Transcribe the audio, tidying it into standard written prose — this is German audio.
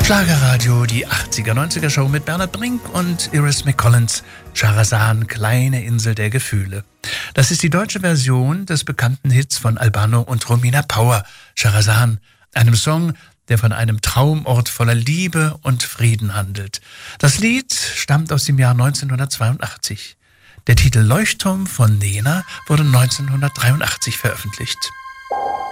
Schlagerradio, die 80er-90er Show mit Bernhard Brink und Iris McCollins, Charazan, kleine Insel der Gefühle. Das ist die deutsche Version des bekannten Hits von Albano und Romina Power, Charazan, einem Song, der von einem Traumort voller Liebe und Frieden handelt. Das Lied stammt aus dem Jahr 1982. Der Titel Leuchtturm von Nena wurde 1983 veröffentlicht.